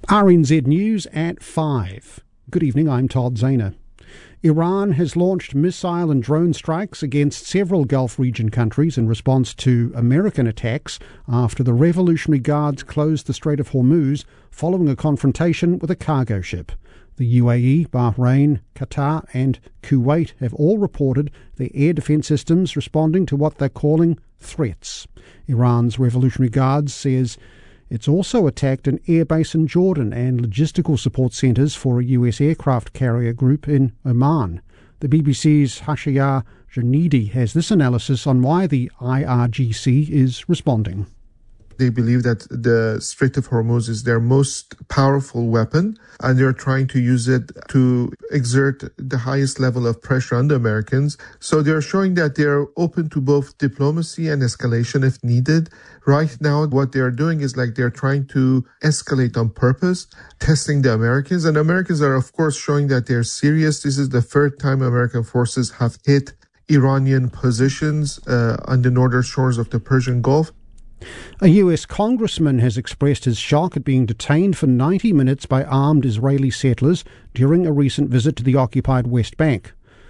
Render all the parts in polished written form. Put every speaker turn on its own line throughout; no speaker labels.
RNZ News at 5. Good evening, I'm Todd Zahner. Iran has launched missile and drone strikes against several Gulf region countries in response to American attacks after the Revolutionary Guards closed the Strait of Hormuz following a confrontation with a cargo ship. The UAE, Bahrain, Qatar and Kuwait have all reported their air defence systems responding to what they're calling threats. Iran's Revolutionary Guards says it's also attacked an airbase in Jordan and logistical support centres for a US aircraft carrier group in Oman. The BBC's Hashiyar Janidi has this analysis on why the IRGC is responding.
They believe that the Strait of Hormuz is their most powerful weapon, and they're trying to use it to exert the highest level of pressure on the Americans. So they're showing that they're open to both diplomacy and escalation if needed. Right now, what they're doing is they're trying to escalate on purpose, testing the Americans. And Americans are, of course, showing that they're serious. This is the third time American forces have hit Iranian positions on the northern shores of the Persian Gulf.
A US congressman has expressed his shock at being detained for 90 minutes by armed Israeli settlers during a recent visit to the occupied West Bank.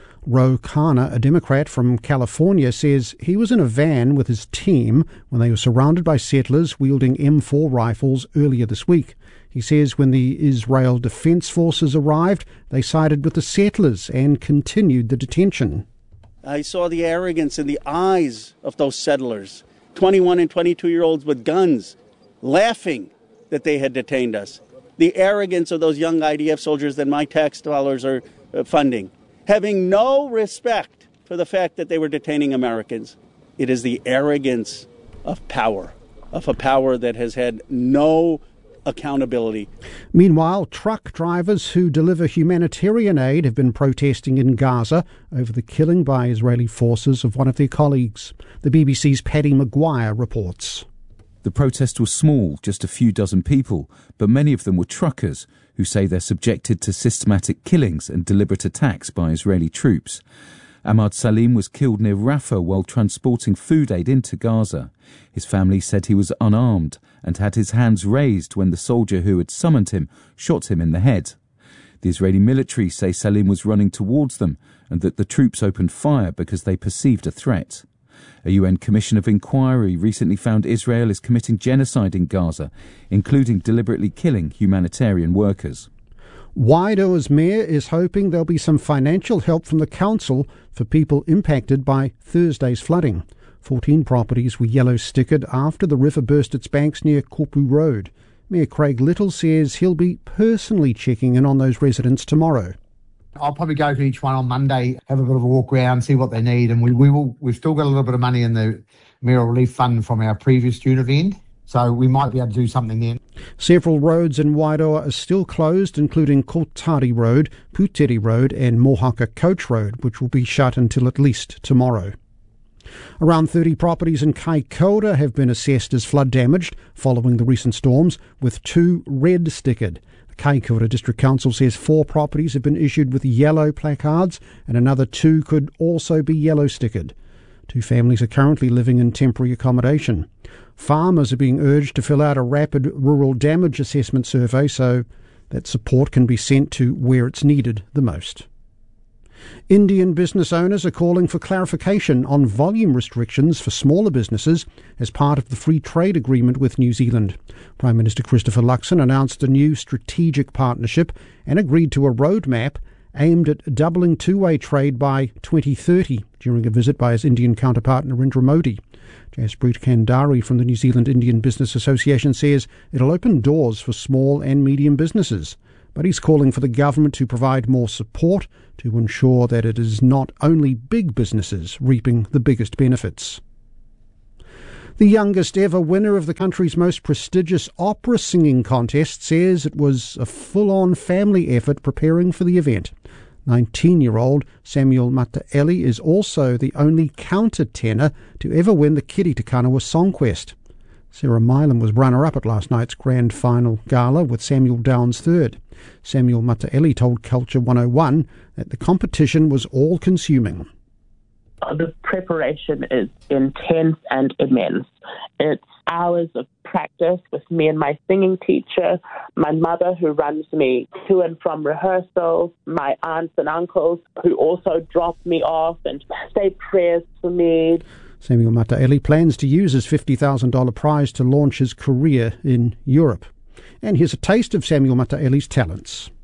Ro Khanna, a Democrat from California, says he was in a van with his team when they were surrounded by settlers wielding M4 rifles earlier this week. He says when the Israel Defense Forces arrived, they sided with the settlers and continued the detention.
I saw the arrogance in the eyes of those settlers. 21 and 22-year-olds with guns, laughing that they had detained us. The arrogance of those young IDF soldiers that my tax dollars are funding, having no respect for the fact that they were detaining Americans. It is the arrogance of power, of a power that has had no accountability.
Meanwhile, truck drivers who deliver humanitarian aid have been protesting in Gaza over the killing by Israeli forces of one of their colleagues. The BBC's Paddy Maguire reports.
The protest was small, just a few dozen people, but many of them were truckers who say they're subjected to systematic killings and deliberate attacks by Israeli troops. Ahmad Salim was killed near Rafah while transporting food aid into Gaza. His family said he was unarmed and had his hands raised when the soldier who had summoned him shot him in the head. The Israeli military say Salim was running towards them and that the troops opened fire because they perceived a threat. A UN Commission of Inquiry recently found Israel is committing genocide in Gaza, including deliberately killing humanitarian workers.
Waidoa's mayor is hoping there'll be some financial help from the council for people impacted by Thursday's flooding. 14 properties were yellow-stickered after the river burst its banks near Kopu Road. Mayor Craig Little says he'll be personally checking in on those residents tomorrow.
I'll probably go to each one on Monday, have a bit of a walk around, see what they need, and we've still got a little bit of money in the Mayoral Relief Fund from our previous June event, so we might be able to do something then.
Several roads in Waidoa are still closed, including Kotari Road, Puteri Road and Mohaka Coach Road, which will be shut until at least tomorrow. Around 30 properties in Kaikoura have been assessed as flood damaged following the recent storms, with 2 red-stickered. The Kaikoura District Council says 4 properties have been issued with yellow placards and another 2 could also be yellow-stickered. 2 families are currently living in temporary accommodation. Farmers are being urged to fill out a rapid rural damage assessment survey so that support can be sent to where it's needed the most. Indian business owners are calling for clarification on volume restrictions for smaller businesses as part of the free trade agreement with New Zealand. Prime Minister Christopher Luxon announced a new strategic partnership and agreed to a roadmap aimed at doubling two-way trade by 2030 during a visit by his Indian counterpart Narendra Modi. Jaspreet Kandari from the New Zealand Indian Business Association says it'll open doors for small and medium businesses, but he's calling for the government to provide more support to ensure that it is not only big businesses reaping the biggest benefits. The youngest ever winner of the country's most prestigious opera singing contest says it was a full-on family effort preparing for the event. 19-year-old Samuel Mataele is also the only countertenor to ever win the Kiri Te Kanawa Song Quest. Sarah Milam was runner-up at last night's grand final gala with Samuel Downs third. Samuel Mataele told Culture 101 that the competition was all-consuming.
The preparation is intense and immense. It's hours of practice with me and my singing teacher, my mother who runs me to and from rehearsals, my aunts and uncles who also drop me off and say prayers for me.
Samuel Mataele plans to use his $50,000 prize to launch his career in Europe. And here's a taste of Samuel Mataele's talents.